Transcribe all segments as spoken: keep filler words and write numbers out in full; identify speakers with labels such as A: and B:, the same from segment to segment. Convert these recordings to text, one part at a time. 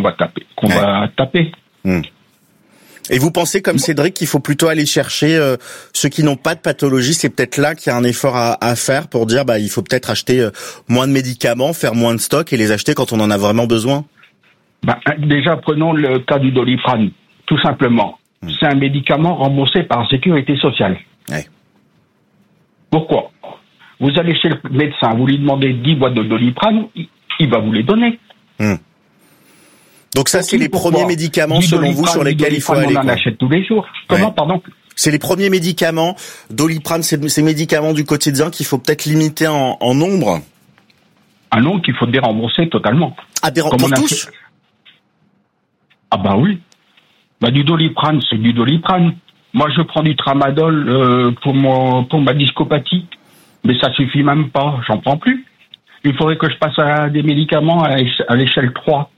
A: va taper, qu'on ouais. va taper.
B: Mmh. Et vous pensez, comme Cédric, qu'il faut plutôt aller chercher euh, ceux qui n'ont pas de pathologie? C'est peut-être là qu'il y a un effort à, à faire pour dire, bah, il faut peut-être acheter euh, moins de médicaments, faire moins de stock et les acheter quand on en a vraiment besoin.
A: Bah, déjà, prenons le cas du Doliprane, tout simplement. Mmh. C'est un médicament remboursé par la Sécurité sociale.
B: Ouais.
A: Pourquoi? Vous allez chez le médecin, vous lui demandez dix boîtes de Doliprane, il, il va vous les donner.
B: Mmh. Donc ça, c'est les premiers médicaments, selon vous, sur lesquels il faut aller.
A: On en achète tous les jours. Comment, pardon?
B: C'est les premiers médicaments. Doliprane, c'est ces médicaments du quotidien qu'il faut peut-être limiter en, en nombre.
A: Un nombre qu'il faut dérembourser totalement.
B: Ah, dérembourser pour tous?
A: Ah bah oui. Bah du Doliprane, c'est du Doliprane. Moi, je prends du Tramadol euh, pour mon pour ma discopathie, mais ça suffit même pas. J'en prends plus. Il faudrait que je passe à des médicaments à, à l'échelle trois.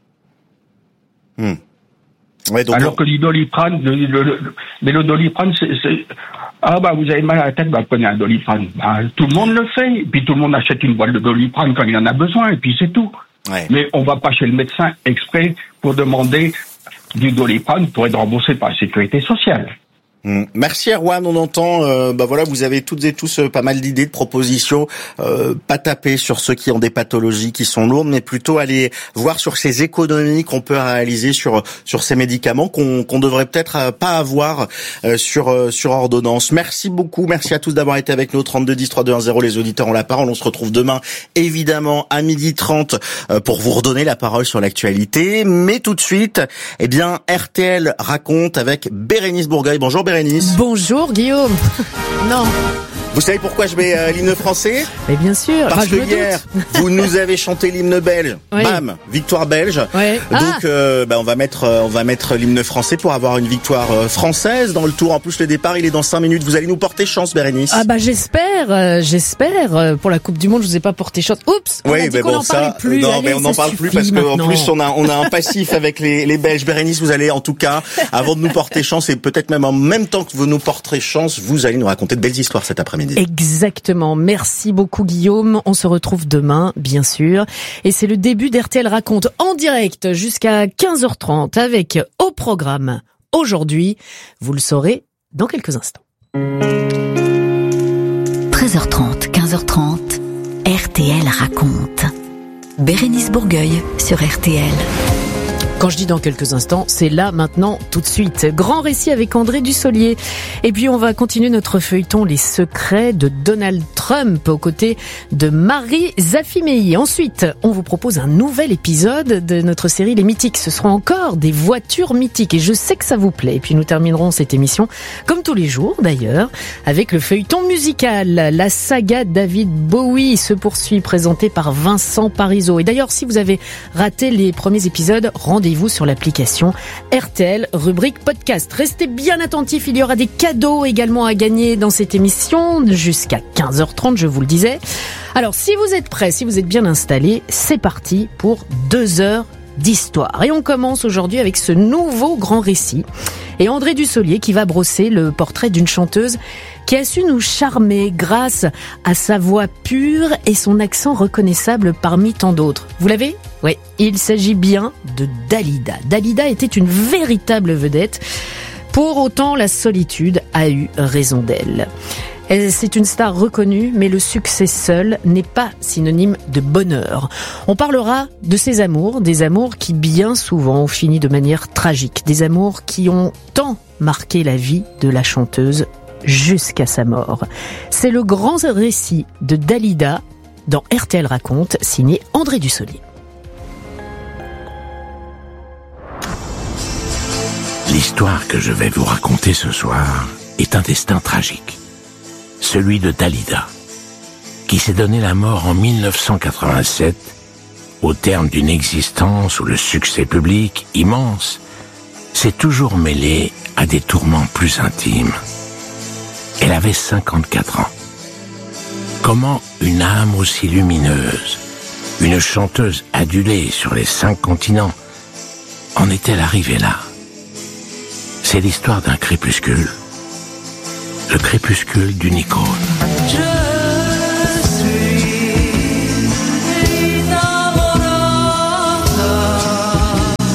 B: Hmm. Ouais, donc
A: Alors
B: on...
A: que le Doliprane, le, le, le, mais le Doliprane, c'est, c'est ah bah vous avez mal à la tête, bah prenez un Doliprane. Bah, tout le monde le fait, et puis tout le monde achète une boîte de Doliprane quand il en a besoin, et puis c'est tout.
B: Ouais.
A: Mais on va pas chez le médecin exprès pour demander du Doliprane pour être remboursé par la Sécurité sociale.
B: Mmh. Merci Erwan, on entend, euh, bah voilà, vous avez toutes et tous euh, pas mal d'idées, de propositions, euh, pas taper sur ceux qui ont des pathologies qui sont lourdes, mais plutôt aller voir sur ces économies qu'on peut réaliser sur sur ces médicaments qu'on qu'on devrait peut-être euh, pas avoir euh, sur euh, sur ordonnance. Merci beaucoup, merci à tous d'avoir été avec nous. Trente-deux dix trois deux un zéro, les auditeurs ont la parole. On se retrouve demain, évidemment, à midi trente euh, pour vous redonner la parole sur l'actualité. Mais tout de suite, eh bien, R T L raconte avec Bérénice Bourgueil. Bonjour Bérénice.
C: Bonjour Guillaume. Non.
B: Vous savez pourquoi je mets euh, l'hymne français?
C: Mais bien sûr.
B: Parce
C: enfin,
B: que hier, vous nous avez chanté l'hymne belge. Oui. Bam, victoire belge.
C: Oui.
B: Donc,
C: ah.
B: euh, bah, on va mettre, euh, on va mettre l'hymne français pour avoir une victoire euh, française dans le tour. En plus, le départ, il est dans cinq minutes. Vous allez nous porter chance, Bérénice.
C: Ah bah j'espère, euh, j'espère. Euh, pour la Coupe du Monde, je vous ai pas porté chance. Oups. On
B: oui,
C: a dit
B: mais
C: qu'on
B: bon,
C: en
B: ça,
C: parlait plus.
B: non,
C: Allez,
B: mais on n'en parle plus parce qu'en plus, on a, on a un passif avec les, les Belges. Bérénice, vous allez, en tout cas, avant de nous porter chance et peut-être même en même temps que vous nous porterez chance, vous allez nous raconter de belles histoires cet après-midi.
C: Exactement. Merci beaucoup Guillaume. On se retrouve demain, bien sûr. Et c'est le début d'R T L Raconte en direct jusqu'à quinze heures trente avec au programme aujourd'hui. Vous le saurez dans quelques instants.
D: treize heures trente, quinze heures trente, R T L Raconte. Bérénice Bourgueil sur R T L.
C: Quand je dis dans quelques instants, c'est là, maintenant, tout de suite. Grand récit avec André Dussolier. Et puis, on va continuer notre feuilleton Les secrets de Donald Trump aux côtés de Marie Zafimei. Ensuite, on vous propose un nouvel épisode de notre série Les Mythiques. Ce seront encore des voitures mythiques et je sais que ça vous plaît. Et puis, nous terminerons cette émission, comme tous les jours d'ailleurs, avec le feuilleton musical. La saga David Bowie se poursuit, présentée par Vincent Parisot. Et d'ailleurs, si vous avez raté les premiers épisodes, rendez-vous vous sur l'application R T L, rubrique podcast. Restez bien attentifs, il y aura des cadeaux également à gagner dans cette émission jusqu'à quinze heures trente, je vous le disais. Alors, si vous êtes prêts, si vous êtes bien installés, c'est parti pour deux heures d'histoire. Et on commence aujourd'hui avec ce nouveau grand récit. Et André Dussolier qui va brosser le portrait d'une chanteuse qui a su nous charmer grâce à sa voix pure et son accent reconnaissable parmi tant d'autres. Vous l'avez ? Oui, il s'agit bien de Dalida. Dalida était une véritable vedette. Pour autant, la solitude a eu raison d'elle. C'est une star reconnue, mais le succès seul n'est pas synonyme de bonheur. On parlera de ses amours, des amours qui bien souvent ont fini de manière tragique, des amours qui ont tant marqué la vie de la chanteuse jusqu'à sa mort. C'est le grand récit de Dalida dans R T L Raconte, signé André Dussolier.
E: L'histoire que je vais vous raconter ce soir est un destin tragique. Celui de Dalida, qui s'est donné la mort en mille neuf cent quatre-vingt-sept, au terme d'une existence où le succès public, immense, s'est toujours mêlé à des tourments plus intimes. Elle avait cinquante-quatre ans. Comment une âme aussi lumineuse, une chanteuse adulée sur les cinq continents, en est-elle arrivée là ? C'est l'histoire d'un crépuscule. Le crépuscule d'une icône.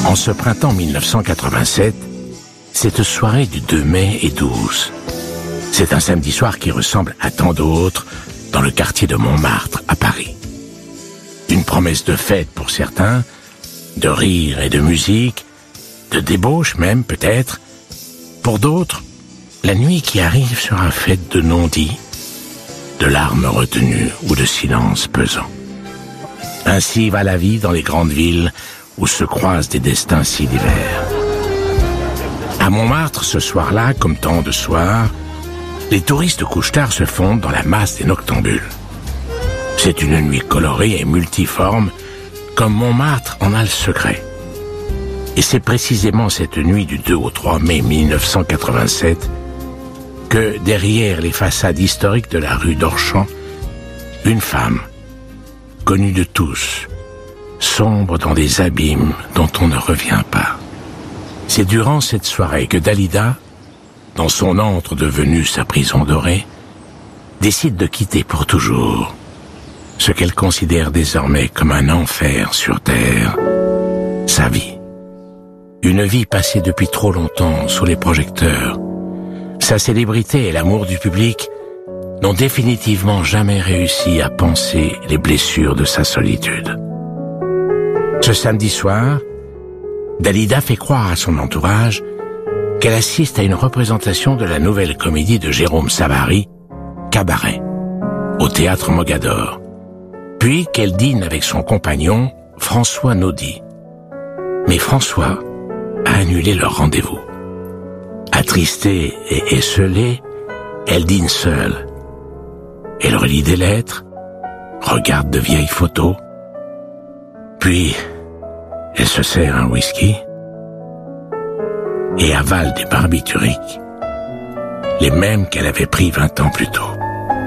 E: En ce printemps mille neuf cent quatre-vingt-sept, cette soirée du deux mai est douce. C'est un samedi soir qui ressemble à tant d'autres dans le quartier de Montmartre, à Paris. Une promesse de fête pour certains, de rire et de musique, de débauche même peut-être. Pour d'autres, la nuit qui arrive sera faite de non-dits, de larmes retenues ou de silence pesant. Ainsi va la vie dans les grandes villes où se croisent des destins si divers. À Montmartre, ce soir-là, comme tant de soirs, les touristes couche-tard se fondent dans la masse des noctambules. C'est une nuit colorée et multiforme, comme Montmartre en a le secret. Et c'est précisément cette nuit du deux au trois mai mille neuf cent quatre-vingt-sept que, derrière les façades historiques de la rue d'Orchamps, une femme, connue de tous, sombre dans des abîmes dont on ne revient pas. C'est durant cette soirée que Dalida, dans son antre devenu sa prison dorée, décide de quitter pour toujours ce qu'elle considère désormais comme un enfer sur terre, sa vie. Une vie passée depuis trop longtemps sous les projecteurs. Sa célébrité et l'amour du public n'ont définitivement jamais réussi à panser les blessures de sa solitude. Ce samedi soir, Dalida fait croire à son entourage qu'elle assiste à une représentation de la nouvelle comédie de Jérôme Savary, Cabaret, au théâtre Mogador, puis qu'elle dîne avec son compagnon, François Naudy. Mais François a annulé leur rendez-vous. Attristée et esseulée, elle dîne seule. Elle relit des lettres, regarde de vieilles photos, puis elle se sert un whisky et avale des barbituriques, les mêmes qu'elle avait pris vingt ans plus tôt.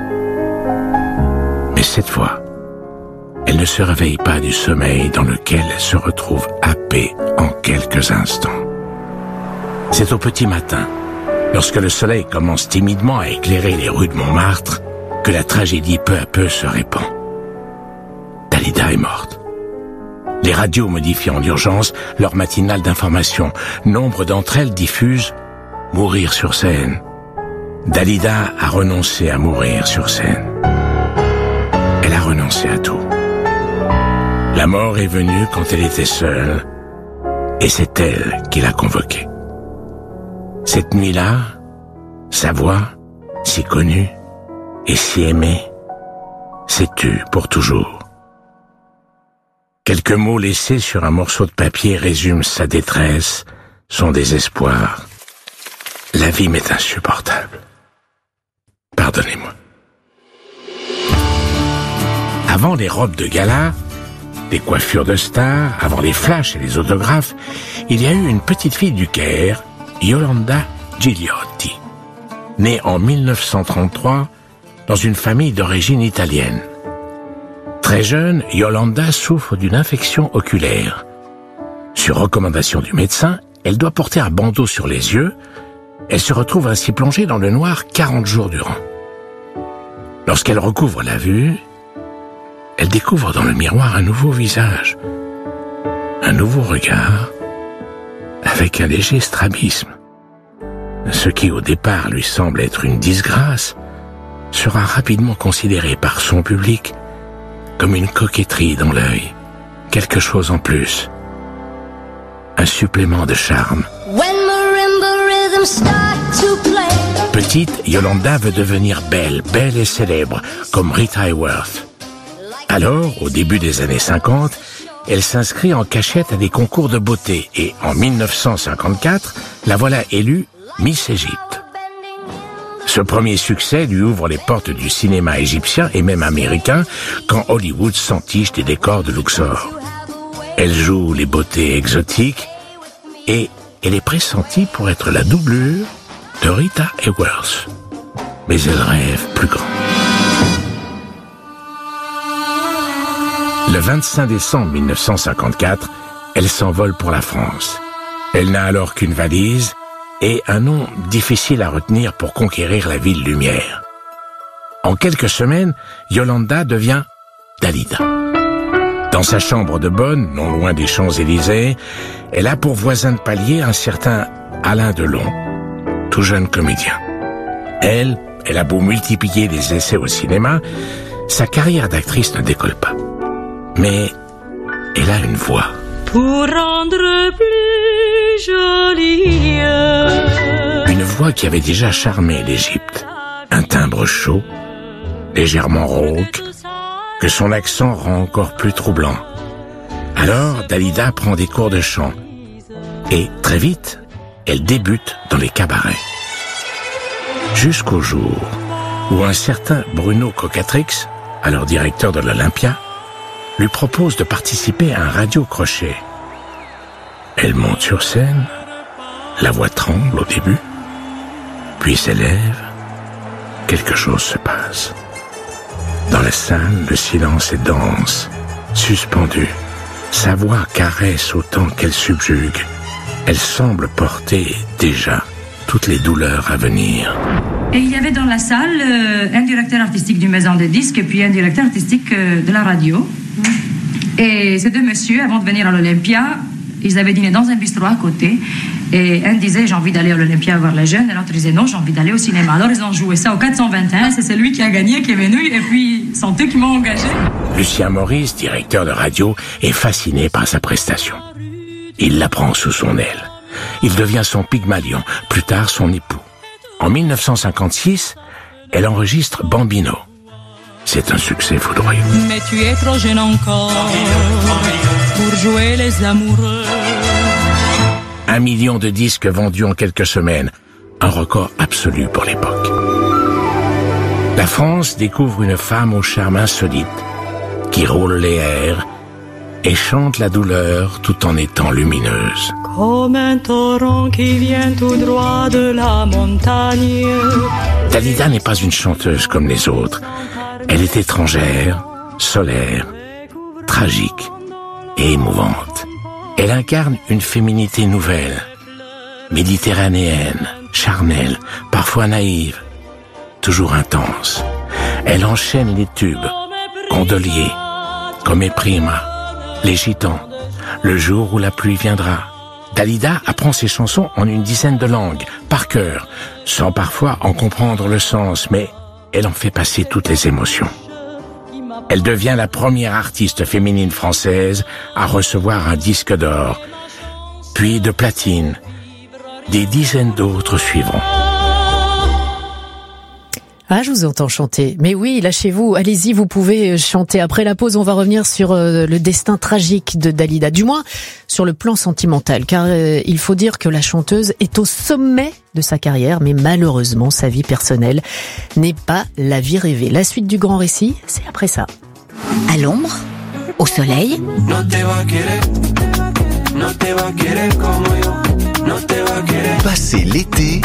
E: Mais cette fois, elle ne se réveille pas du sommeil dans lequel elle se retrouve happée en quelques instants. C'est au petit matin, lorsque le soleil commence timidement à éclairer les rues de Montmartre, que la tragédie peu à peu se répand. Dalida est morte. Les radios modifient en urgence leur matinale d'information. Nombre d'entre elles diffusent « Mourir sur scène ». Dalida a renoncé à mourir sur scène. Elle a renoncé à tout. La mort est venue quand elle était seule, et c'est elle qui l'a convoquée. Cette nuit-là, sa voix, si connue et si aimée, s'est tue pour toujours. Quelques mots laissés sur un morceau de papier résument sa détresse, son désespoir. La vie m'est insupportable. Pardonnez-moi. Avant les robes de gala, les coiffures de stars, avant les flashs et les autographes, il y a eu une petite fille du Caire, Yolanda Gigliotti, née en mille neuf cent trente-trois dans une famille d'origine italienne. Très jeune, Yolanda souffre d'une infection oculaire. Sur recommandation du médecin, elle doit porter un bandeau sur les yeux. Elle se retrouve ainsi plongée dans le noir quarante jours durant. Lorsqu'elle recouvre la vue, elle découvre dans le miroir un nouveau visage, un nouveau regard, avec un léger strabisme. Ce qui au départ lui semble être une disgrâce, sera rapidement considéré par son public comme une coquetterie dans l'œil, quelque chose en plus, un supplément de charme. Petite, Yolanda veut devenir belle, belle et célèbre, comme Rita Hayworth. Alors, au début des années cinquante, elle s'inscrit en cachette à des concours de beauté et, en mille neuf cent cinquante-quatre, la voilà élue Miss Égypte. Ce premier succès lui ouvre les portes du cinéma égyptien et même américain quand Hollywood s'entiche des décors de Luxor. Elle joue les beautés exotiques et elle est pressentie pour être la doublure de Rita Hayworth. Mais elle rêve plus grand. Le vingt-cinq décembre mille neuf cent cinquante-quatre, elle s'envole pour la France. Elle n'a alors qu'une valise et un nom difficile à retenir pour conquérir la ville lumière. En quelques semaines, Yolanda devient Dalida. Dans sa chambre de bonne, non loin des Champs-Élysées, elle a pour voisin de palier un certain Alain Delon, tout jeune comédien. Elle, elle a beau multiplier les essais au cinéma, sa carrière d'actrice ne décolle pas. Mais elle a une voix.
F: Pour rendre plus jolie
E: une voix qui avait déjà charmé l'Égypte. Un timbre chaud, légèrement rauque, que son accent rend encore plus troublant. Alors, Dalida prend des cours de chant. Et, très vite, elle débute dans les cabarets. Jusqu'au jour où un certain Bruno Cocatrix, alors directeur de l'Olympia, lui propose de participer à un radio-crochet. Elle monte sur scène, la voix tremble au début, puis s'élève, quelque chose se passe. Dans la salle, le silence est dense, suspendu. Sa voix caresse autant qu'elle subjugue. Elle semble porter déjà toutes les douleurs à venir.
G: Et il y avait dans la salle euh, un directeur artistique d'une maison de disques et puis un directeur artistique euh, de la radio. Et ces deux messieurs, avant de venir à l'Olympia, ils avaient dîné dans un bistrot à côté. Et un disait, j'ai envie d'aller à l'Olympia voir les jeunes. Et l'autre disait, non, j'ai envie d'aller au cinéma. Alors ils ont joué ça au quatre cent vingt et un. C'est celui qui a gagné, qui est venu. Et puis, c'est eux qui m'ont engagé.
E: Lucien Maurice, directeur de radio, est fasciné par sa prestation. Il la prend sous son aile. Il devient son Pygmalion, plus tard son époux. En mille neuf cent cinquante-six, elle enregistre Bambino. C'est un succès foudroyant.
F: Mais tu es trop jeune encore pour jouer les amoureux.
E: Un million de disques vendus en quelques semaines, un record absolu pour l'époque. La France découvre une femme au charme insolite, qui roule les airs et chante la douleur tout en étant lumineuse.
F: Comme un torrent qui vient tout droit de la montagne.
E: Dalida n'est pas une chanteuse comme les autres. Elle est étrangère, solaire, tragique et émouvante. Elle incarne une féminité nouvelle, méditerranéenne, charnelle, parfois naïve, toujours intense. Elle enchaîne les tubes, Gondolier, Come Prima, Les Gitans, Le jour où la pluie viendra. Dalida apprend ses chansons en une dizaine de langues, par cœur, sans parfois en comprendre le sens, mais elle en fait passer toutes les émotions. Elle devient la première artiste féminine française à recevoir un disque d'or, puis de platine. Des dizaines d'autres suivront.
C: Ah, je vous entends chanter. Mais oui, lâchez-vous, allez-y, vous pouvez chanter. Après la pause, on va revenir sur euh, le destin tragique de Dalida, du moins sur le plan sentimental, car euh, il faut dire que la chanteuse est au sommet de sa carrière, mais malheureusement, sa vie personnelle n'est pas la vie rêvée. La suite du grand récit, c'est après ça.
D: À l'ombre, au soleil,
H: passez l'été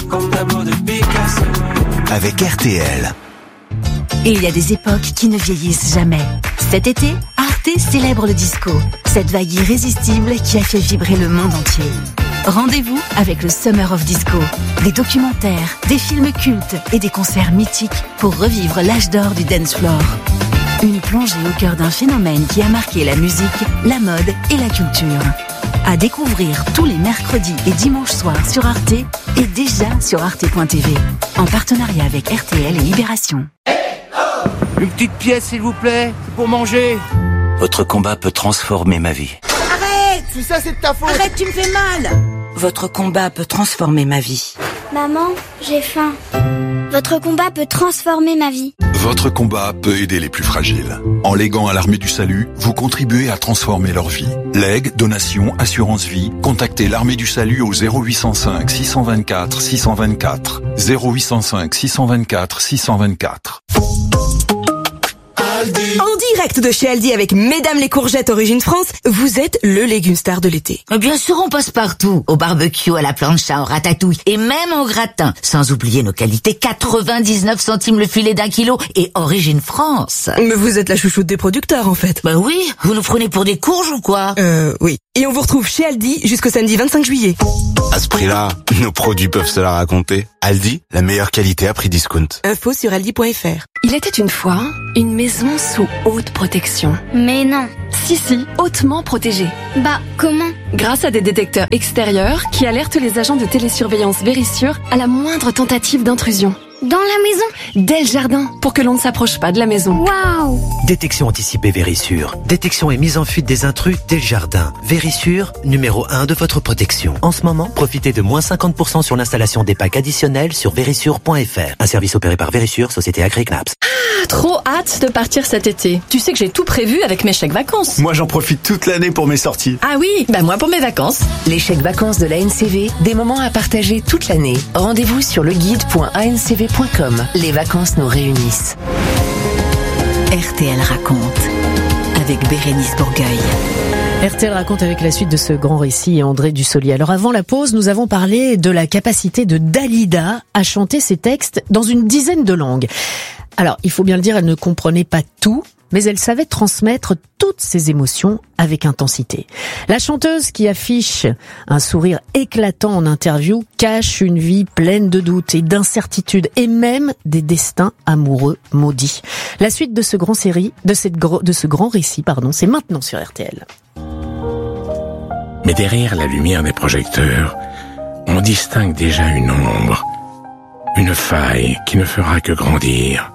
H: avec R T L.
D: il y a des époques qui ne vieillissent jamais. Cet été, Arte célèbre le disco, cette vague irrésistible qui a fait vibrer le monde entier. Rendez-vous avec le Summer of Disco. Des documentaires, des films cultes et des concerts mythiques pour revivre l'âge d'or du dance floor. Une plongée au cœur d'un phénomène qui a marqué la musique, la mode et la culture. À découvrir tous les mercredis et dimanches soirs sur Arte et déjà sur arte point t v. En partenariat avec R T L et Libération.
I: Une petite pièce s'il vous plaît, pour manger.
J: Votre combat peut transformer ma vie.
I: Arrête! C'est ça, c'est de ta faute!
K: Arrête, tu me fais mal!
L: Votre combat peut transformer ma vie.
M: Maman, j'ai faim. Votre combat peut transformer ma vie.
N: Votre combat peut aider les plus fragiles. En léguant à l'Armée du Salut, vous contribuez à transformer leur vie. Legs, donations, assurance vie, contactez l'Armée du Salut au zéro huit cent cinq six cent vingt-quatre six cent vingt-quatre. zéro huit cent cinq six cent vingt-quatre six cent vingt-quatre.
L: En direct de chez Aldi avec Mesdames les courgettes Origine France, vous êtes le légume star de l'été.
O: Bien sûr, on passe partout. Au barbecue, à la plancha, au ratatouille et même au gratin. Sans oublier nos qualités, quatre-vingt-dix-neuf centimes le filet d'un kilo et Origine France.
L: Mais vous êtes la chouchoute des producteurs en fait.
O: Bah oui, vous nous prenez pour des courges ou quoi?
L: Euh, oui. Et on vous retrouve chez Aldi jusqu'au samedi vingt-cinq juillet.
P: À ce prix-là, nos produits peuvent se la raconter. Aldi, la meilleure qualité à prix discount.
L: Info sur aldi point f r.
Q: Il était une fois une maison sous
K: sous haute protection.
M: Mais non.
K: Si, si, hautement protégée.
M: Bah, comment?
K: Grâce à des détecteurs extérieurs qui alertent les agents de télésurveillance Vérissure à la moindre tentative d'intrusion.
M: Dans la maison?
K: Dès le jardin, pour que l'on ne s'approche pas de la maison.
M: Waouh!
Q: Détection anticipée Vérissure. Détection et mise en fuite des intrus dès le jardin. Vérissure, numéro un de votre protection. En ce moment, profitez de moins cinquante pour cent sur l'installation des packs additionnels sur vérissure point f r. Un service opéré par Vérissure, société agréée C N A P S.
K: Ah, trop hâte de partir cet été. Tu sais que j'ai tout prévu avec mes chèques vacances.
P: Moi, j'en profite toute l'année pour mes sorties.
K: Ah oui, bah moi pour mes vacances.
R: Les chèques vacances de l'A N C V, des moments à partager toute l'année. Rendez-vous sur le guide point a n c v point com. Les vacances nous réunissent.
D: R T L raconte avec Bérénice Bourgueil.
C: R T L raconte avec la suite de ce grand récit et André Dussolier. Alors avant la pause, nous avons parlé de la capacité de Dalida à chanter ses textes dans une dizaine de langues. Alors, il faut bien le dire, elle ne comprenait pas tout, mais elle savait transmettre toutes ses émotions avec intensité. La chanteuse qui affiche un sourire éclatant en interview cache une vie pleine de doutes et d'incertitudes et même des destins amoureux maudits. La suite de ce grand série, de cette gro- de ce grand récit, pardon, c'est maintenant sur R T L.
E: Mais derrière la lumière des projecteurs, on distingue déjà une ombre, une faille qui ne fera que grandir.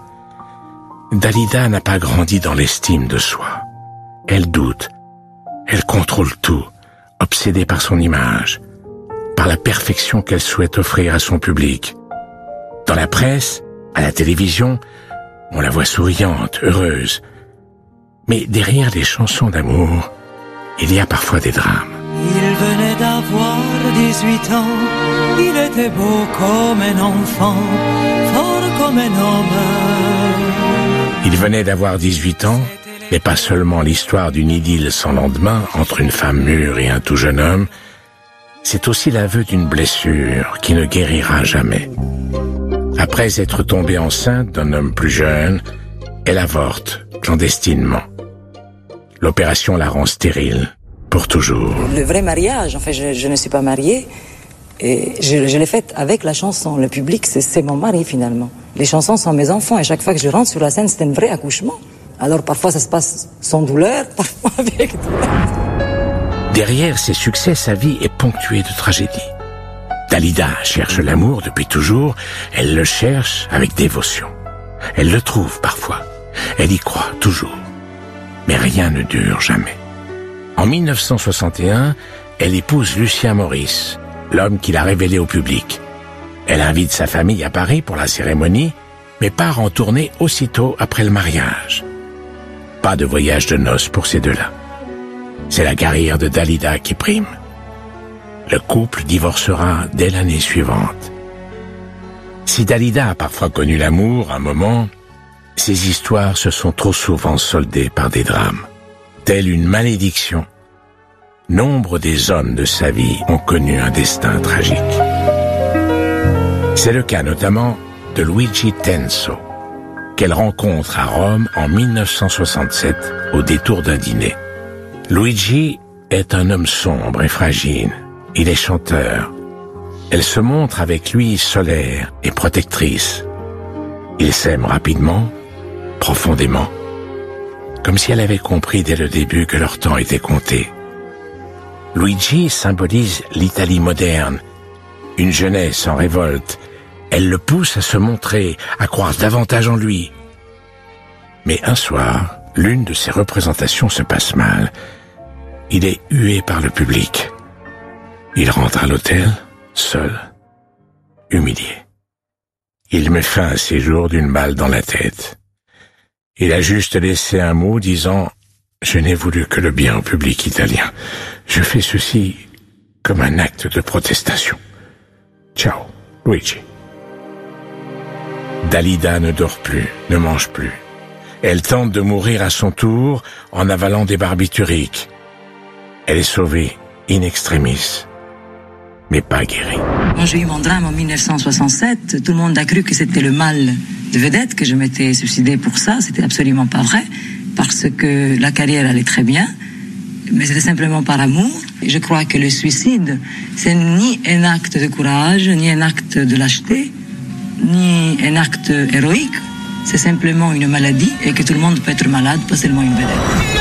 E: Dalida n'a pas grandi dans l'estime de soi. Elle doute, elle contrôle tout, obsédée par son image, par la perfection qu'elle souhaite offrir à son public. Dans la presse, à la télévision, on la voit souriante, heureuse. Mais derrière les chansons d'amour, il y a parfois des drames.
F: Il venait d'avoir dix-huit ans, il était beau comme un enfant, fort comme un homme.
E: Il venait d'avoir dix-huit ans, mais pas seulement l'histoire d'une idylle sans lendemain entre une femme mûre et un tout jeune homme, c'est aussi l'aveu d'une blessure qui ne guérira jamais. Après être tombée enceinte d'un homme plus jeune, elle avorte clandestinement. L'opération la rend stérile, pour toujours.
S: Le vrai mariage, en fait, je, je ne suis pas mariée, et je, je l'ai faite avec la chanson. Le public, c'est, c'est mon mari, finalement. Les chansons sont mes enfants, et chaque fois que je rentre sur la scène, c'est un vrai accouchement. Alors parfois, ça se passe sans douleur, parfois avec douleur.
E: Derrière ses succès, sa vie est ponctuée de tragédies. Dalida cherche l'amour depuis toujours, elle le cherche avec dévotion. Elle le trouve parfois, elle y croit toujours. Mais rien ne dure jamais. En mille neuf cent soixante et un, elle épouse Lucien Maurice, l'homme qui l'a révélé au public. Elle invite sa famille à Paris pour la cérémonie, mais part en tournée aussitôt après le mariage. Pas de voyage de noces pour ces deux-là. C'est la carrière de Dalida qui prime. Le couple divorcera dès l'année suivante. Si Dalida a parfois connu l'amour un moment, ses histoires se sont trop souvent soldées par des drames. Telle une malédiction, nombre des hommes de sa vie ont connu un destin tragique. C'est le cas notamment de Luigi Tenco, qu'elle rencontre à Rome en mille neuf cent soixante-sept au détour d'un dîner. Luigi est un homme sombre et fragile. Il est chanteur. Elle se montre avec lui solaire et protectrice. Ils s'aiment rapidement, profondément, comme si elle avait compris dès le début que leur temps était compté. Luigi symbolise l'Italie moderne, une jeunesse en révolte. Elle le pousse à se montrer, à croire davantage en lui. Mais un soir, l'une de ses représentations se passe mal. Il est hué par le public. Il rentre à l'hôtel, seul, humilié. Il met fin à ses jours d'une balle dans la tête. Il a juste laissé un mot disant « Je n'ai voulu que le bien au public italien. Je fais ceci comme un acte de protestation. Ciao, Luigi. » Dalida ne dort plus, ne mange plus. Elle tente de mourir à son tour en avalant des barbituriques. Elle est sauvée in extremis, mais pas guérie.
S: Quand j'ai eu mon drame en mille neuf cent soixante-sept, tout le monde a cru que c'était le mal de vedette, que je m'étais suicidée pour ça. C'était absolument pas vrai, parce que la carrière allait très bien, mais c'était simplement par amour. Et je crois que le suicide, c'est ni un acte de courage, ni un acte de lâcheté, ni un acte héroïque. c'est simplement une maladie et que tout le monde peut être malade, pas seulement une vedette.